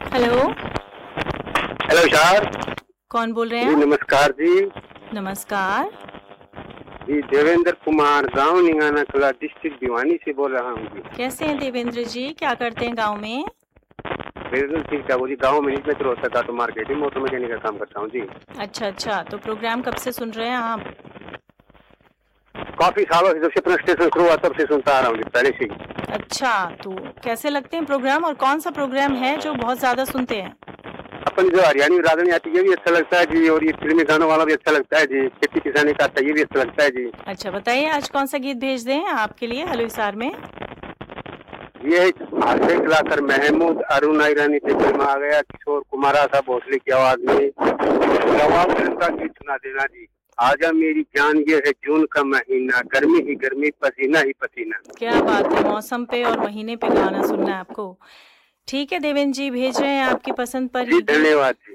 Hello. Hello sir. कौन बोल रहे जी हैं आप? नमस्कार जी। नमस्कार। जी देवेंद्र कुमार, गांव निंगाना कला, डिस्ट्रिक्ट भिवानी से बोल रहा हूँ जी। कैसे हैं देवेंद्र जी? क्या करते हैं गांव में? बिल्कुल ठीक ठाक जी। गांव में मैनेजमेंट होता था तो मार्केटिंग ऑटो मैकेनिक का काम करता हूँ जी। अच्छा अच्छा, तो प्रोग्राम कब से सुन रहे हैं आप? काफी सालों से, जब से अपना स्टेशन शुरू हुआ तब से सुनता आ रहा हूँ जी, पहले से ही। अच्छा, तो कैसे लगते हैं प्रोग्राम, और कौन सा प्रोग्राम है जो बहुत ज्यादा सुनते हैं? अपन जो हरियाणी रागनी आती है ये भी अच्छा लगता है जी, और ये फिल्मी गानों वाला भी अच्छा लगता है जी, खेती किसानी का आता है ये भी अच्छा लगता है जी। अच्छा, बताइए आज कौन सा गीत भेज दें आपके लिए हलो हिसार में? ये हास्य कलाकार महमूद अरुण ईरानी से फिल्म आ गया, किशोर कुमारा साहब भोसले की आवाज में जवाब फिल्म का गीत सुना देना जी। आजा मेरी जान, ये है जून का महीना, गर्मी ही गर्मी, पसीना ही पसीना। क्या बात है, मौसम पे और महीने पे गाना सुनना है आपको। ठीक है देवेंद्र जी, भेज रहे हैं आपकी पसंद पर जी ये गीत। धन्यवाद।